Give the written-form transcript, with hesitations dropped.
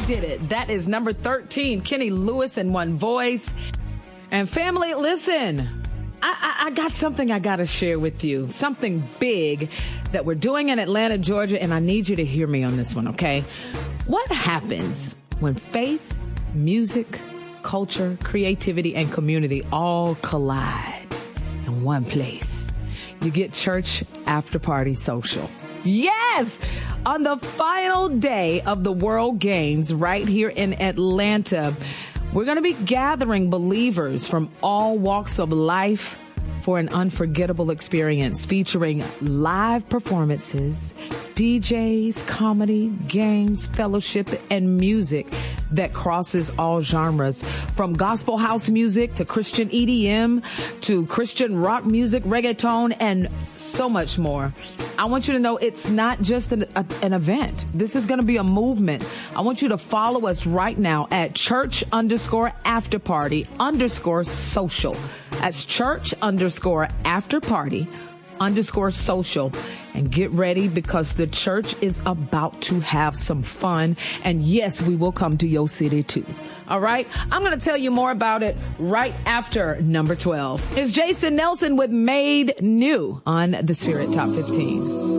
Did it. That is number 13, Kenny Lewis in One Voice. And family, listen, I got something I got to share with you. Something big that we're doing in Atlanta, Georgia, and I need you to hear me on this one, okay? What happens when faith, music, culture, creativity, and community all collide in one place? You get Church After Party Social. Yes! On the final day of the World Games right here in Atlanta, we're going to be gathering believers from all walks of life for an unforgettable experience featuring live performances, DJs, comedy, games, fellowship, and music that crosses all genres, from gospel house music to Christian EDM to Christian rock music, reggaeton, and so much more. I want you to know it's not just an event. This is going to be a movement. I want you to follow us right now at church_afterparty_social. That's church_afterparty_social. And get ready, because the church is about to have some fun. And yes, we will come to your city too. All right. I'm going to tell you more about it right after number 12. It's Jason Nelson with Made New on the Spirit Top 15.